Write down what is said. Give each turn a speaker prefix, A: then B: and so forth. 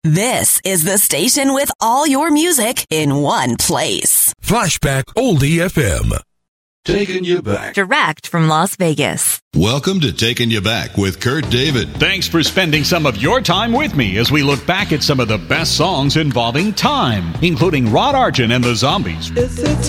A: This is the station with all your music in one place.
B: Flashback Oldie FM. Taking you back.
A: Direct from Las Vegas.
C: Welcome to Taking You Back with Kurt David.
D: Thanks for spending some of your time with me as we look back at some of the best songs involving time, including Rod Argent and the Zombies.